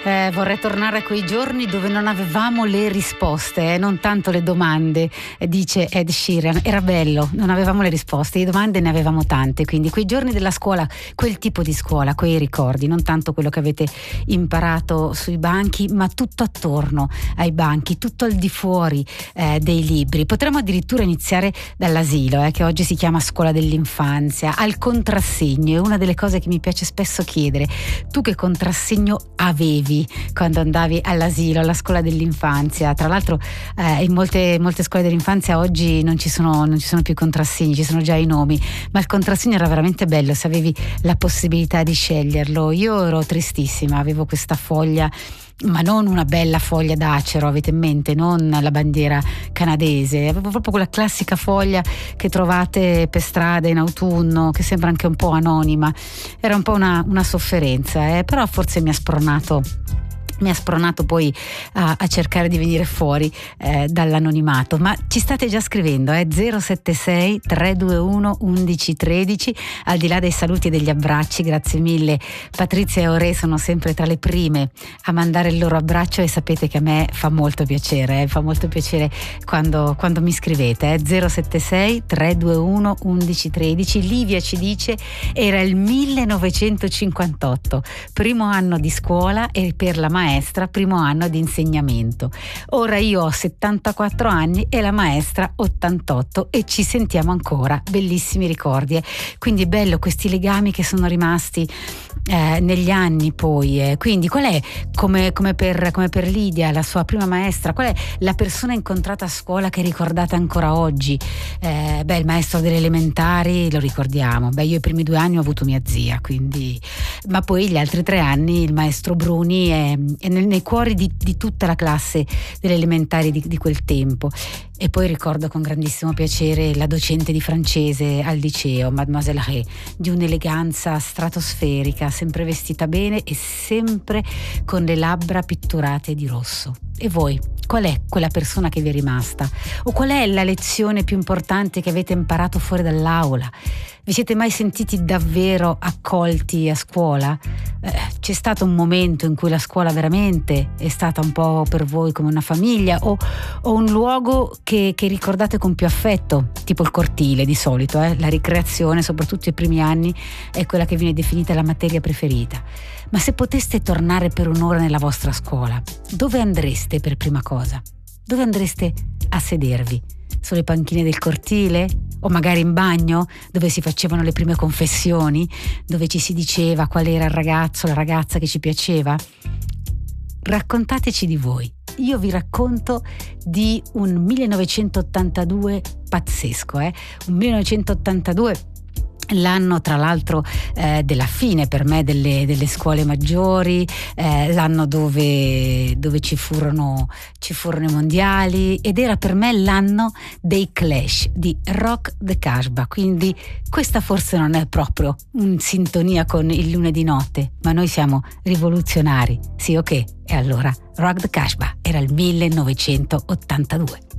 Vorrei tornare a quei giorni dove non avevamo le risposte, non tanto le domande, dice Ed Sheeran. Era bello, non avevamo le risposte, le domande ne avevamo tante, quindi quei giorni della scuola, quel tipo di scuola, quei ricordi, non tanto quello che avete imparato sui banchi, ma tutto attorno ai banchi, tutto al di fuori dei libri. Potremmo addirittura iniziare dall'asilo, che oggi si chiama scuola dell'infanzia, al contrassegno. È una delle cose che mi piace spesso chiedere: tu che contrassegno avevi quando andavi all'asilo, alla scuola dell'infanzia? Tra l'altro in molte scuole dell'infanzia oggi non ci sono più contrassegni, ci sono già i nomi, ma il contrassegno era veramente bello se avevi la possibilità di sceglierlo. Io ero tristissima, avevo questa foglia, ma non una bella foglia d'acero, avete in mente, non la bandiera canadese, avevo proprio quella classica foglia che trovate per strada in autunno, che sembra anche un po' anonima. Era un po' una sofferenza, però forse mi ha spronato poi a cercare di venire fuori dall'anonimato. Ma ci state già scrivendo, 076 321 1113, al di là dei saluti e degli abbracci. Grazie mille, Patrizia e Ore sono sempre tra le prime a mandare il loro abbraccio, e sapete che a me fa molto piacere, quando mi scrivete. 076 321 1113. Livia ci dice: era il 1958, primo anno di scuola, e per la maestra primo anno di insegnamento. Ora io ho 74 anni e la maestra 88, e ci sentiamo ancora. Bellissimi ricordi, quindi è bello questi legami che sono rimasti negli anni poi. Quindi qual è, come per Lidia, la sua prima maestra, qual è la persona incontrata a scuola che ricordate ancora oggi? Il maestro delle elementari lo ricordiamo. Io i primi 2 anni ho avuto mia zia, quindi, ma poi gli altri 3 anni il maestro Bruni è nei cuori di tutta la classe delle elementari di quel tempo. E poi ricordo con grandissimo piacere la docente di francese al liceo, Mademoiselle Ré, di un'eleganza stratosferica, sempre vestita bene e sempre con le labbra pitturate di rosso. E voi, qual è quella persona che vi è rimasta? O qual è la lezione più importante che avete imparato fuori dall'aula? Vi siete mai sentiti davvero accolti a scuola? C'è stato un momento in cui la scuola veramente è stata un po' per voi come una famiglia, o un luogo che ricordate con più affetto, tipo il cortile di solito, la ricreazione, soprattutto i primi anni, è quella che viene definita la materia preferita. Ma se poteste tornare per un'ora nella vostra scuola, dove andreste per prima cosa? Dove andreste a sedervi? Sulle panchine del cortile? O magari in bagno, dove si facevano le prime confessioni, dove ci si diceva qual era il ragazzo, la ragazza che ci piaceva? Raccontateci di voi. Io vi racconto di un 1982 pazzesco, un 1982, l'anno tra l'altro della fine per me delle scuole maggiori, l'anno dove ci furono i mondiali, ed era per me l'anno dei Clash, di Rock the Casbah. Quindi questa forse non è proprio in sintonia con il lunedì notte, ma noi siamo rivoluzionari, sì, ok? E allora Rock the Casbah era il 1982.